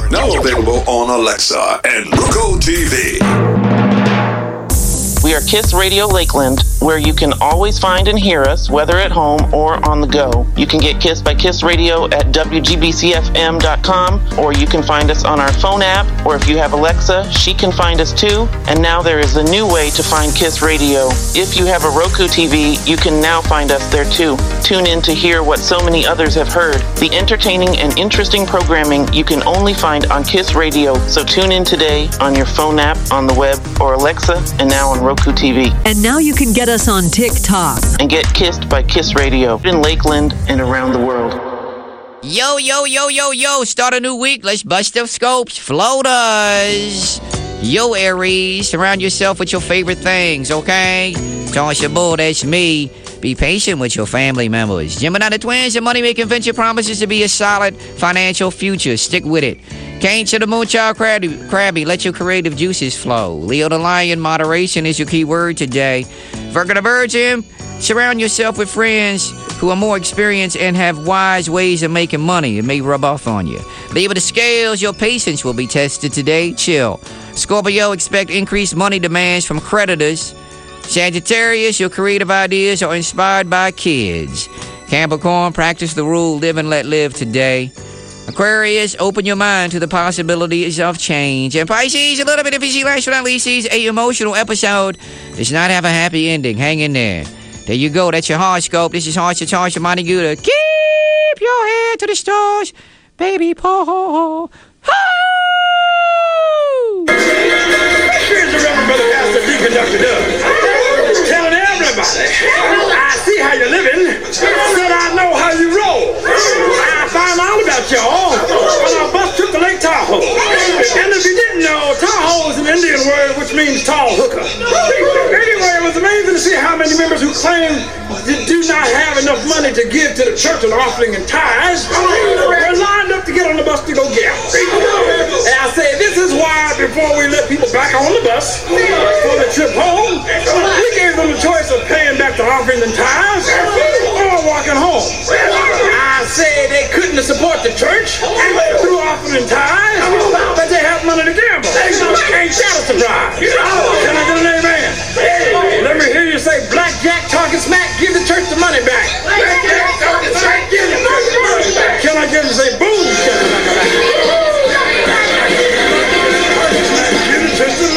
Now available on Alexa and Roku TV. We are Kiss Radio Lakeland, where you can always find and hear us, whether at home or on the go. You can get Kiss by Kiss Radio at WGBCFM.com, or you can find us on our phone app, or if you have Alexa, she can find us too. And now there is a new way to find Kiss Radio. If you have a Roku TV, you can now find us there too. Tune in to hear what so many others have heard. The entertaining and interesting programming you can only find on Kiss Radio. So tune in today on your phone app, on the web, or Alexa, and now on Roku TV. And now you can get us on TikTok. And get kissed by Kiss Radio in Lakeland and around the world. Yo, yo, yo, yo, yo. Start a new week. Let's bust up scopes. Floaters. Yo, Aries. Surround yourself with your favorite things, okay? Tasha Bull, that's me. Be patient with your family members. Gemini the Twins, your money-making venture promises to be a solid financial future. Stick with it. Cancer the Moonchild Crabby, let your creative juices flow. Leo the Lion, moderation is your key word today. Virgo the Virgin, surround yourself with friends who are more experienced and have wise ways of making money. It may rub off on you. Libra the Scales, your patience will be tested today. Chill. Scorpio, expect increased money demands from creditors. Sagittarius, your creative ideas are inspired by kids. Capricorn, practice the rule, live and let live today. Aquarius, open your mind to the possibilities of change. And Pisces, a little bit of fishy last but not least, a emotional episode does not have a happy ending. Hang in there. There you go. That's your horoscope. This is Harsha Tarsha Monty Gouda. Keep your head to the stars, baby Paul. Here's the Reverend Brother Pastor D. Conductor Doug. Telling everybody, I see how you're living, said I know how you roll. I found out about y'all when our bus took the Lake Tahoe. And if you didn't know, Tahoe is an Indian word which means tall hooker. Anyway, it was amazing to see how many members who claim do not have enough money to give to the church an offering and tithes were lined up to get on the bus to go get. And I say, this is why before we let people back on the bus for the trip home, we gave them the choice of paying back the offerings and tithes or walking home. I say they couldn't support the church through offering and tithes, but they have money to gamble. Ain't that a surprise? Can I get an amen?